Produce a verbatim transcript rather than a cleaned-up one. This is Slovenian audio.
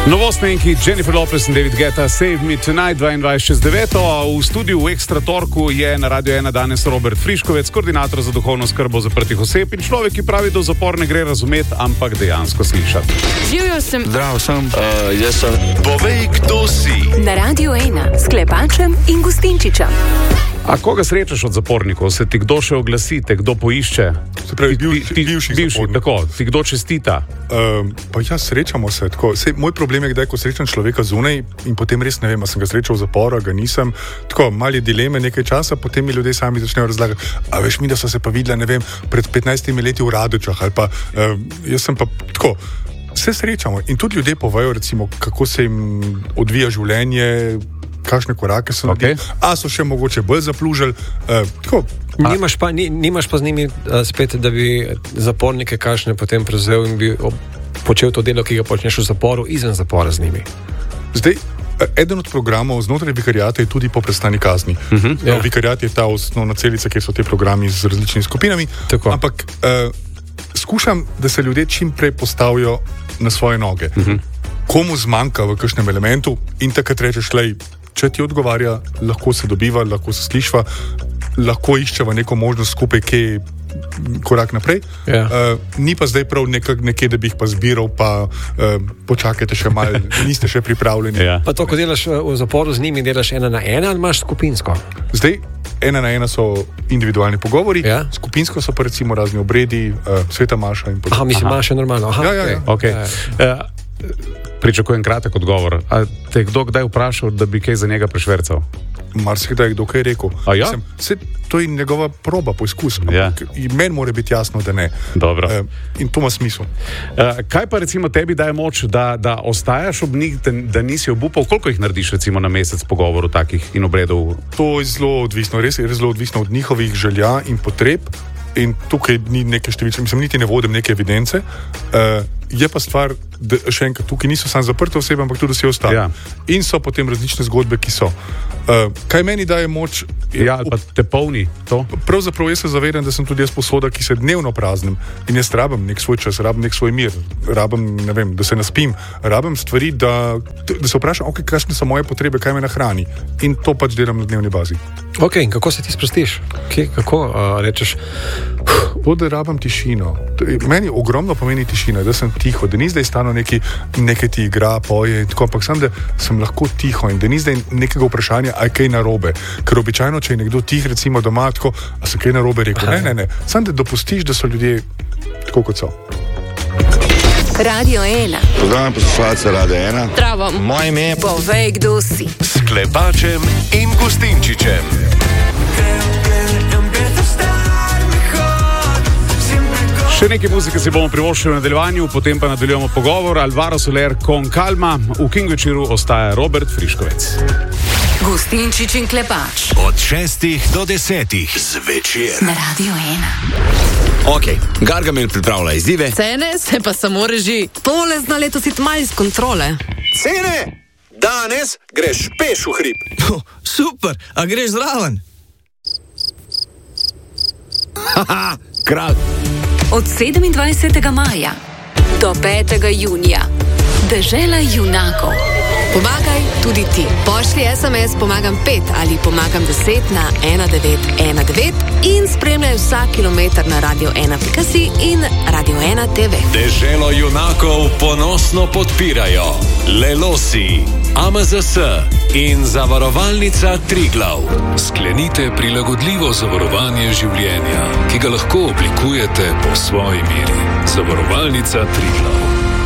Novostnenki Jennifer Lopez in David Guetta, Save Me Tonight, dvaindvajset čez deveto. V studiu v Ekstra Torku je na Radio ena danes Robert Friškovec, koordinator za duhovno skrbo zaprtih oseb in človek, ki pravi, da v zapor ne gre razumeti, ampak dejansko slišati. Živijo sem. Zdravo sem. Uh, jaz sem. Povej, kdo si. Na Radio ena s Klepačem in Gustinčičem. A koga srečaš od zapornikov? Se ti kdo še oglasi, te kdo poišče? Se pravi, bil, ti, bivši, bivši tako, ti kdo čestita? Uh, pa ja, srečamo se tako. Sej, moj problem je, kdaj, ko srečam človeka zunaj in potem res ne vem, a sem ga srečal v zaporu, ga nisem. Tako, mali dileme nekaj časa, potem mi ljudje sami začnejo razlagati. A veš mi, da so se pa videla, ne vem, pred petnajstimi leti v Radočah ali pa, uh, jaz sem pa tako. Se srečamo in tudi ljudje povejo, recimo, kako se jim odvija življenje, kakšne korake so naredili, okay. A so še mogoče bolj zaplužili. Uh, tako. Nimaš pa, ni, nimaš pa z njimi uh, spet, da bi zapornike kakšne potem prevzel in bi ob, počel to delo, ki ga počneš v zaporu, izven zapora z njimi. Zdaj, eden od programov znotraj vikarijata je tudi po prestani kazni. Uh-huh. Ja. Vikarijat je ta osnovna celica, kjer so te programi z različnimi skupinami. Tako. Ampak uh, skušam, da se ljudje čim prej postavijo na svoje noge. Uh-huh. Komu zmanjka v kakšnem elementu in takrat rečeš, lej, če ti odgovarja, lahko se dobiva, lahko se slišva, lahko iščeva neko možnost skupaj, ki je korak naprej. Ja. Uh, ni pa zdaj prav nekak, nekje, da bi jih pa zbiral, pa uh, počakajte še malo, niste še pripravljeni. Ja. Pa to, ko delaš v zaporu z njimi, delaš ena na ena ali imaš skupinsko? Zdaj, ena na ena so individualni pogovori, ja? Skupinsko so pa recimo razni obredi, uh, sveta maša in podobno. Aha, mislim, maša normalno. Aha, ja, ja, ja. Okay. Okay. Ja. Uh, Pričakujem kratek odgovor. A te kdo kdaj vprašal, da bi kaj za njega prešvercal? Marsikdaj kdo kaj rekel. Ja? Mislim, se, to je njegova proba, poizkus. Ja. Meni mora biti jasno, da ne. Dobro. E, in to ima smisel. E, kaj pa recimo tebi daje moč, da, da ostajaš ob njih, da, da nisi obupal? Koliko jih narediš recimo na mesec pogovorov takih in obredov? To je zelo odvisno, res je zelo odvisno od njihovih želja in potreb. In tukaj ni neke številke, mislim, niti ne vodim neke evidence. Uh, je pa stvar, da še enkrat, tukaj niso samo zaprte osebe, ampak tudi vsi ostali. Ja. In so potem različne zgodbe, ki so. Uh, kaj meni daje moč? Ja, ali pa te polni to? Pravzaprav jaz se zavedam, da sem tudi jaz posoda, ki se dnevno praznim in jaz rabim nek svoj čas, rabim nek svoj mir, rabim, ne vem, da se naspim, rabim stvari, da, da se vprašam, ok, kakšne so moje potrebe, kaj me nahrani. In to pač delam na dnevni bazi. Ok, in kako se ti sprostiš? Kje, kako uh, rečeš? Da rabim tišino. Meni ogromno pomeni tišina, da sem tiho, da ni zdaj stano neki, nekaj ti igra, poje in tako, ampak sem, da sem lahko tiho in da ni zdaj nekega vprašanja, a je kaj narobe. Ker običajno, če je nekdo tih, recimo doma, tako, a sem kaj narobe rekel. Ne, ne, ne. Sam, da dopustiš, da so ljudje tako, kot so. Radio ena. Pozdravljam poslušalce Radio ena. Zdravo. Moje ime je Povej, kdo si. S Klepačem in Gustinčičem. Še nekaj muzike si bomo privoščili v nadaljevanju, potem pa nadaljujemo pogovor. Alvaro Soler con Calma, v King večeru ostaja Robert Friškovec. Gustinčič in Klepač. Od šestih do desetih zvečer. Na Radio ena. Ok, Gargamel pripravlja izzive. Cene se pa samo reži. Tole zna letos iti malo iz kontrole. Cene! Danes greš peš v hrib. Oh, super, a greš zraven? Haha, kralj. Od sedemindvajsetega maja do petega junija. Dežela junakov. Pomagaj tudi ti. Pošlji es em es pomagam pet ali pomagam deset na ena devet ena devet in spremljaj vsak kilometer na radio ena pika si in Radio ena te ve. Deželo junakov ponosno podpirajo Lelosi, A M Z S in Zavarovalnica Triglav. Sklenite prilagodljivo zavarovanje življenja, ki ga lahko oblikujete po svoji meri. Zavarovalnica Triglav.